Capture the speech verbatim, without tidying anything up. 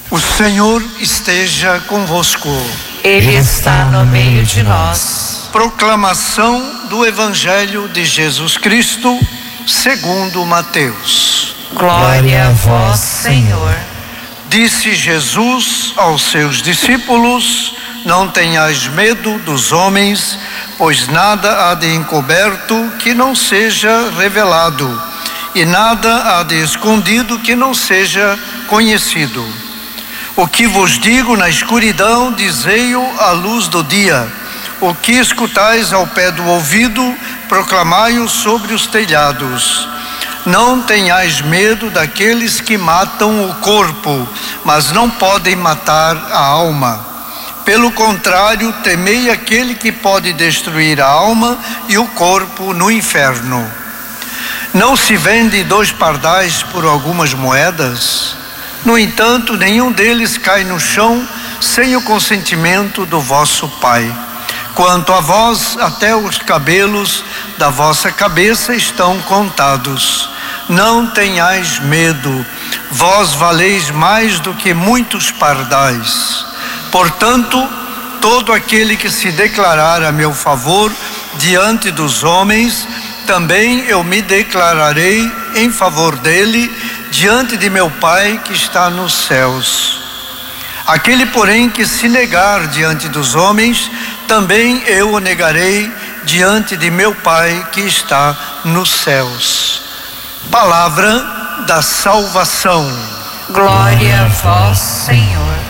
O Senhor esteja convosco. Ele está no meio de nós. Proclamação do Evangelho de Jesus Cristo, segundo Mateus. Glória a vós, Senhor. Disse Jesus aos seus discípulos: não tenhais medo dos homens, pois nada há de encoberto que não seja revelado, e nada há de escondido que não seja conhecido. O que vos digo na escuridão, dizei-o à luz do dia. O que escutais ao pé do ouvido, proclamai-o sobre os telhados. Não tenhais medo daqueles que matam o corpo, mas não podem matar a alma. Pelo contrário, temei aquele que pode destruir a alma e o corpo no inferno. Não se vende dois pardais por algumas moedas? No entanto, nenhum deles cai no chão sem o consentimento do vosso Pai. Quanto a vós, até os cabelos da vossa cabeça estão contados. Não tenhais medo, vós valeis mais do que muitos pardais. Portanto, todo aquele que se declarar a meu favor diante dos homens, também eu me declararei em favor dele diante de meu Pai que está nos céus. Aquele, porém, que se negar diante dos homens, também eu o negarei diante de meu Pai que está nos céus. Palavra da salvação. Glória a vós, Senhor.